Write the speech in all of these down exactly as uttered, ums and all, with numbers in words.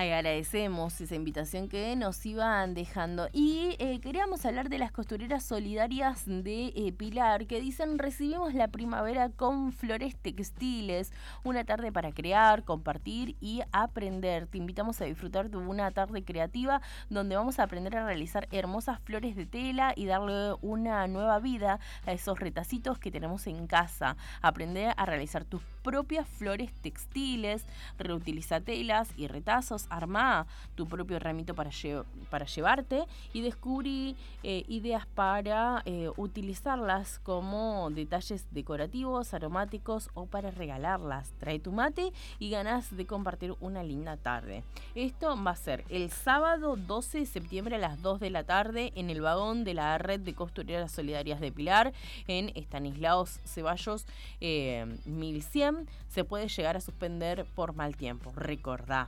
Agradecemos esa invitación que nos iban dejando. Y eh, queríamos hablar de las costureras solidarias de eh, Pilar, que dicen: recibimos la primavera con flores textiles, una tarde para crear, compartir y aprender. Te invitamos a disfrutar de una tarde creativa donde vamos a aprender a realizar hermosas flores de tela y darle una nueva vida a esos retacitos que tenemos en casa. Aprender a realizar tus propias flores textiles, reutiliza telas y retazos, armá tu propio ramito para, lle- para llevarte y descubrí eh, ideas para eh, utilizarlas como detalles decorativos, aromáticos o para regalarlas. Trae tu mate y ganás de compartir una linda tarde. Esto va a ser el sábado doce de septiembre a las dos de la tarde en el vagón de la Red de Costureras Solidarias de Pilar en Estanislaos Ceballos eh, mil cien. Se puede llegar a suspender por mal tiempo. Recordá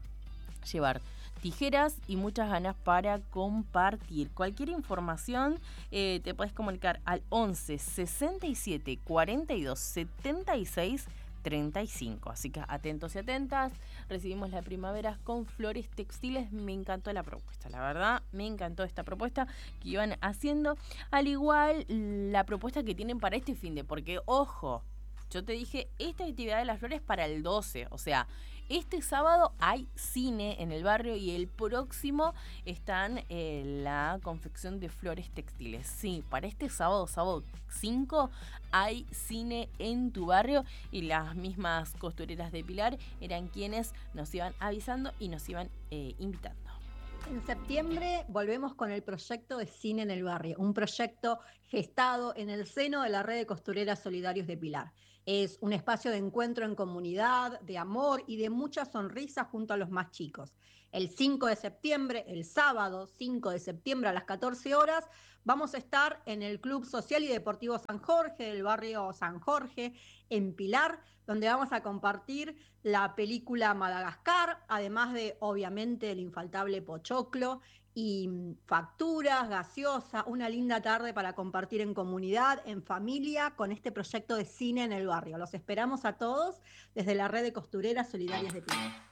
llevar tijeras y muchas ganas para compartir. Cualquier información eh, te puedes comunicar al once sesenta y siete cuarenta y dos setenta y seis treinta y cinco. Así que atentos y atentas. Recibimos la primavera con flores textiles. Me encantó la propuesta, la verdad, me encantó esta propuesta que iban haciendo. Al igual la propuesta que tienen para este fin de, porque ojo, yo te dije, esta actividad de las flores para el doce, o sea, este sábado hay cine en el barrio y el próximo están en la confección de flores textiles. Sí, para este sábado, sábado cinco, hay cine en tu barrio y las mismas costureras de Pilar eran quienes nos iban avisando y nos iban eh, invitando. En septiembre volvemos con el proyecto de Cine en el Barrio, un proyecto gestado en el seno de la Red de Costureras Solidarios de Pilar. Es un espacio de encuentro en comunidad, de amor y de mucha sonrisa junto a los más chicos. El cinco de septiembre, el sábado cinco de septiembre a las catorce horas, vamos a estar en el Club Social y Deportivo San Jorge, del barrio San Jorge, en Pilar, donde vamos a compartir la película Madagascar, además de, obviamente, el infaltable pochoclo y facturas, gaseosa, una linda tarde para compartir en comunidad, en familia, con este proyecto de cine en el barrio. Los esperamos a todos desde la Red de Costureras Solidarias de Pilar.